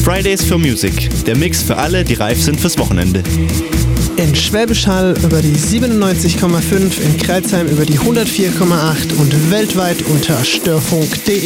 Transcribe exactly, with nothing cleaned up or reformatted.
Fridays for Music, der Mix für alle, die reif sind fürs Wochenende. In Schwäbisch Hall über die siebenundneunzig Komma fünf, in Crailsheim über die hundertvier Komma acht und weltweit unter störfunk punkt de.